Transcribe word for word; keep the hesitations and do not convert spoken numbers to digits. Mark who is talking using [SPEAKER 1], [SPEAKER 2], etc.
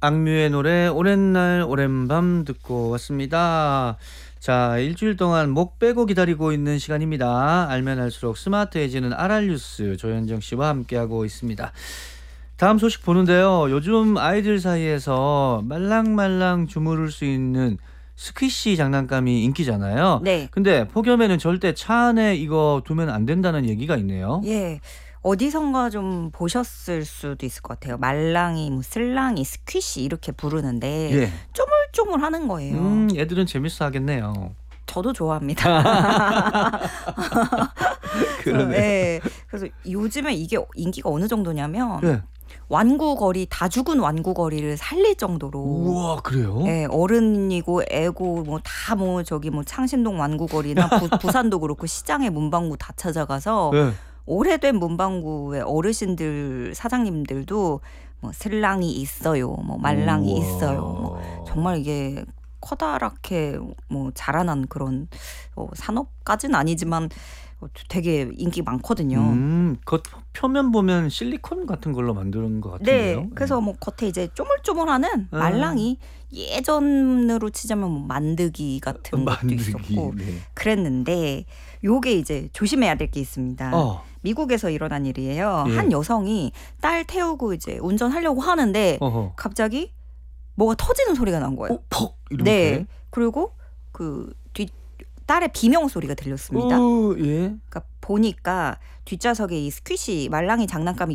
[SPEAKER 1] 악뮤의 노래 오랜 날 오랜 밤 듣고 왔습니다. 자, 일주일 동안 목 빼고 기다리고 있는 시간입니다. 알면 알수록 스마트해지는 알알뉴스 조현정 씨와 함께하고 있습니다. 다음 소식 보는데요. 요즘 아이들 사이에서 말랑말랑 주무를 수 있는 스퀴시 장난감이 인기잖아요.
[SPEAKER 2] 네.
[SPEAKER 1] 근데 폭염에는 절대 차 안에 이거 두면 안 된다는 얘기가 있네요.
[SPEAKER 2] 예. 어디선가 좀 보셨을 수도 있을 것 같아요. 말랑이, 뭐 슬랑이, 스퀴시 이렇게 부르는데
[SPEAKER 1] 예.
[SPEAKER 2] 쪼물쪼물하는 거예요.
[SPEAKER 1] 음, 애들은 재밌어 하겠네요.
[SPEAKER 2] 저도 좋아합니다. 그래서,
[SPEAKER 1] 그러네.
[SPEAKER 2] 예. 그래서 요즘에 이게 인기가 어느 정도냐면
[SPEAKER 1] 예.
[SPEAKER 2] 완구거리, 다 죽은 완구거리를 살릴 정도로.
[SPEAKER 1] 우와, 그래요?
[SPEAKER 2] 예, 어른이고 애고 뭐 다 뭐 저기 뭐 창신동 완구거리나 부, 부산도 그렇고 시장의 문방구 다 찾아가서
[SPEAKER 1] 예.
[SPEAKER 2] 오래된 문방구의 어르신들 사장님들도 뭐 슬랑이 있어요, 뭐 말랑이
[SPEAKER 1] 우와.
[SPEAKER 2] 있어요. 뭐 정말 이게 커다랗게 뭐 자라난 그런 어, 산업까지는 아니지만 어, 되게 인기 많거든요.
[SPEAKER 1] 음, 겉 표면 보면 실리콘 같은 걸로 만드는 것 같은데요.
[SPEAKER 2] 네, 그래서 뭐 겉에 이제 쪼물쪼물하는
[SPEAKER 1] 아.
[SPEAKER 2] 말랑이 예전으로 치자면 뭐 만드기 같은 것도
[SPEAKER 1] 만들기.
[SPEAKER 2] 있었고
[SPEAKER 1] 네.
[SPEAKER 2] 그랬는데 요게 이제 조심해야 될 게 있습니다.
[SPEAKER 1] 어.
[SPEAKER 2] 미국에서 일어난 일이에요.
[SPEAKER 1] 예.
[SPEAKER 2] 한 여성이 딸 태우고 이제 운전하려고 하는데
[SPEAKER 1] 어허.
[SPEAKER 2] 갑자기 뭐가 터지는 소리가 난 거예요.
[SPEAKER 1] 어, 퍽 이렇게.
[SPEAKER 2] 네, 그리고 그 뒤 딸의 비명 소리가 들렸습니다.
[SPEAKER 1] 어, 예.
[SPEAKER 2] 그러니까 보니까 뒷좌석에 이 스퀴시 말랑이 장난감이